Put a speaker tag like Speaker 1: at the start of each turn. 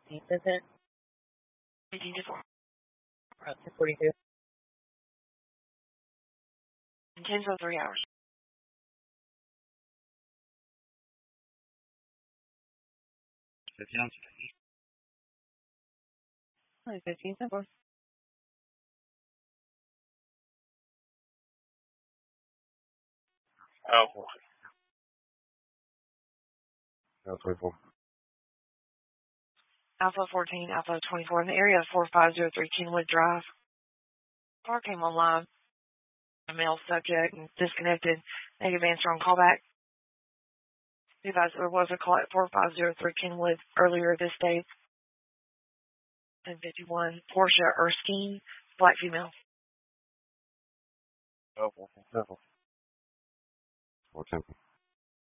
Speaker 1: Vincent.
Speaker 2: 18-4.
Speaker 1: 42.
Speaker 2: 10 for 3 hours.
Speaker 1: Only 15 simple.
Speaker 3: Oh.
Speaker 4: 24.
Speaker 2: Alpha 14, Alpha 24 in the area of 4503 Kenwood Drive. Car came online. A male subject and disconnected. Negative answer on callback. There was a call at 4503 Kenwood earlier this day. 1051 Portia Erskine, black female.
Speaker 4: Oh, 410.